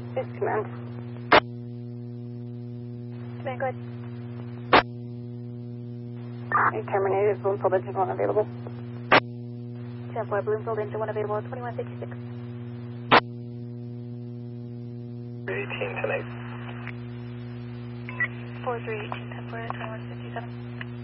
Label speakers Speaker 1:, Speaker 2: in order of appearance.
Speaker 1: This is command.
Speaker 2: Command, go ahead.
Speaker 1: I terminated Bloomfield engine 1 available.
Speaker 2: 10-4, Bloomfield engine 1 available at 2156.
Speaker 3: 18 tonight.
Speaker 2: 4318, 10-4, 2157.